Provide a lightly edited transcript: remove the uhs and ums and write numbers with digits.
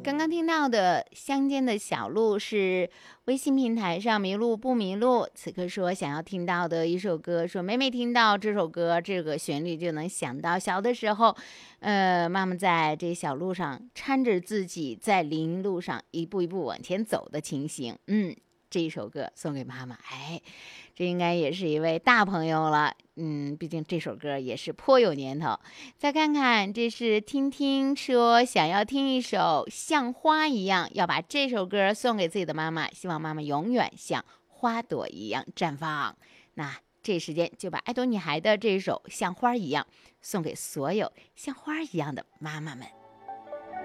刚刚听到的乡间的小路是微信平台上迷路不迷路此刻说想要听到的一首歌，说每每听到这首歌这个旋律就能想到小的时候妈妈在这小路上搀着自己在林路上一步一步往前走的情形。这一首歌送给妈妈，这应该也是一位大朋友了，毕竟这首歌也是颇有年头。再看看，这是听听说想要听一首像花一样，要把这首歌送给自己的妈妈，希望妈妈永远像花朵一样绽放。那这时间就把爱朵女孩的这首像花一样送给所有像花一样的妈妈们。